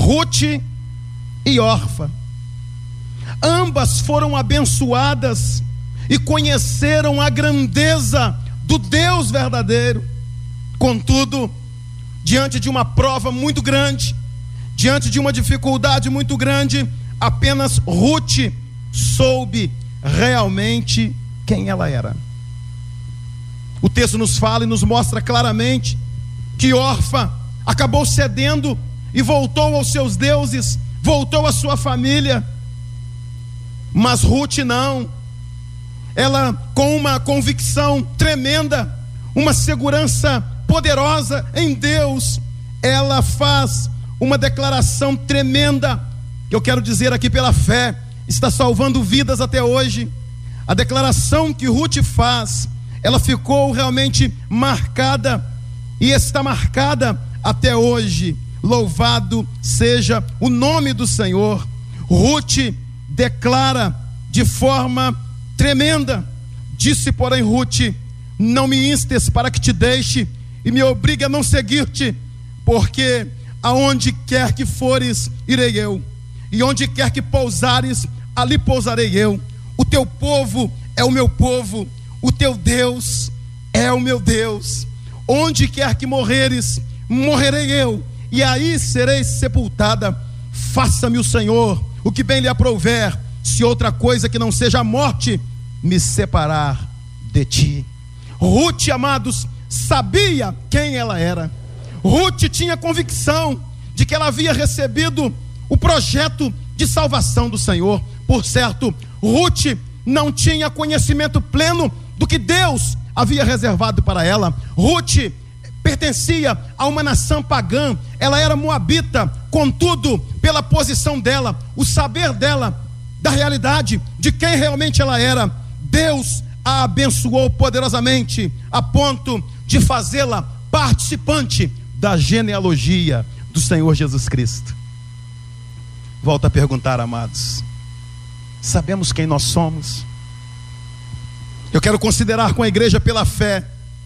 Ruth e Orfa. Ambas foram abençoadas e conheceram a grandeza do Deus verdadeiro. Contudo, diante de uma prova muito grande, diante de uma dificuldade muito grande, apenas Ruth soube realmente quem ela era. O texto nos fala e nos mostra claramente que Orfa acabou cedendo e voltou aos seus deuses, voltou à sua família. Mas Ruth não. Ela, com uma convicção tremenda, uma segurança poderosa em Deus, ela faz uma declaração tremenda, que eu quero dizer aqui pela fé, está salvando vidas até hoje. A declaração que Ruth faz, ela ficou realmente marcada e está marcada até hoje. Louvado seja o nome do Senhor. Ruth declara de forma tremenda: disse, porém, Ruth: não me instes para que te deixe e me obrigue a não seguir-te, porque aonde quer que fores, irei eu, e onde quer que pousares, ali pousarei eu. O teu povo é o meu povo, o teu Deus é o meu Deus. Onde quer que morreres, morrerei eu, e aí serei sepultada. Faça-me o Senhor o que bem lhe aprouver, se outra coisa que não seja a morte me separar de ti. Ruth, amados, sabia quem ela era. Ruth tinha convicção de que ela havia recebido o projeto de salvação do Senhor. Por certo, Ruth não tinha conhecimento pleno do que Deus havia reservado para ela. Ruth pertencia a uma nação pagã, ela era moabita. Contudo, pela posição dela, o saber dela, da realidade de quem realmente ela era, Deus a abençoou poderosamente, a ponto de fazê-la participante da genealogia do Senhor Jesus Cristo. Volto a perguntar, amados, sabemos quem nós somos? Eu quero considerar com a igreja pela fé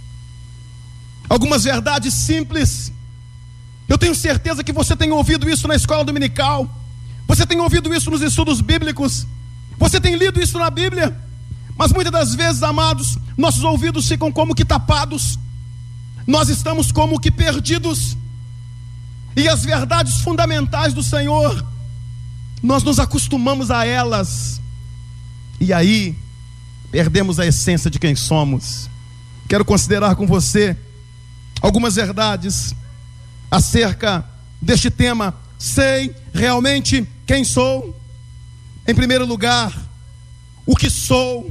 algumas verdades simples. Eu tenho certeza que você tem ouvido isso na escola dominical, você tem ouvido isso nos estudos bíblicos, você tem lido isso na Bíblia, mas muitas das vezes, amados, nossos ouvidos ficam como que tapados, nós estamos como que perdidos, e as verdades fundamentais do Senhor, nós nos acostumamos a elas, e aí perdemos a essência de quem somos. Quero considerar com você algumas verdades acerca deste tema. Sei realmente quem sou. Em primeiro lugar, o que sou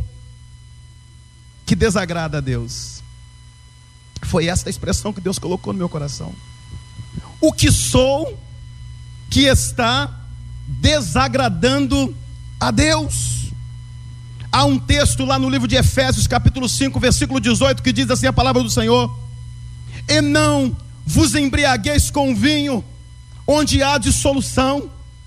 que desagrada a Deus. Foi essa a expressão que Deus colocou no meu coração. O que sou que está desagradando a Deus. Há um texto lá no livro de Efésios, capítulo 5, versículo 18, que diz assim a palavra do Senhor: e não vos embriagueis com vinho, onde há dissolução,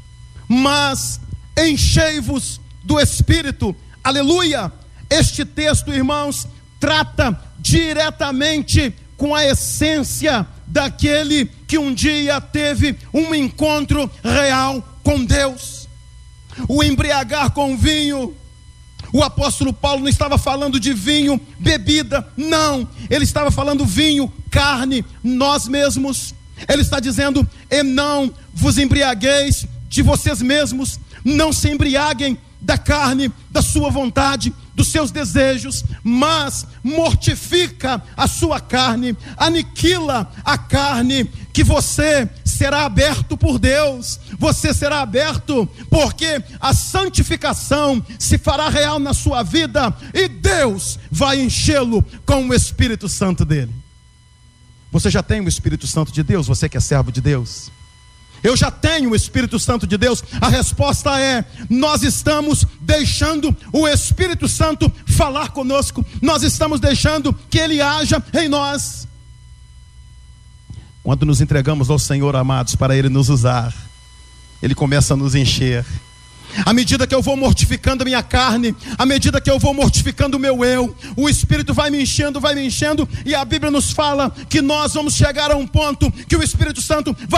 mas enchei-vos do Espírito. Aleluia! Este texto, irmãos, trata diretamente com a essência daquele que um dia teve um encontro real com Deus. O embriagar com vinho, o apóstolo Paulo não estava falando de vinho, bebida, não, ele estava falando vinho, carne, nós mesmos. Ele está dizendo: e não vos embriagueis de vocês mesmos, não se embriaguem da carne, da sua vontade, dos seus desejos, mas mortifica a sua carne, aniquila a carne, que você será aberto por Deus, você será aberto, porque a santificação se fará real na sua vida, e Deus vai enchê-lo com o Espírito Santo dele. Você já tem o Espírito Santo de Deus? Você que é servo de Deus? Eu já tenho o Espírito Santo de Deus? A resposta é: nós estamos deixando o Espírito Santo falar conosco, nós estamos deixando que Ele haja em nós. Quando nos entregamos ao Senhor, amados, para Ele nos usar, Ele começa a nos encher. À medida que eu vou mortificando a minha carne, à medida que eu vou mortificando o meu eu, o Espírito vai me enchendo, e a Bíblia nos fala que nós vamos chegar a um ponto que o Espírito Santo vai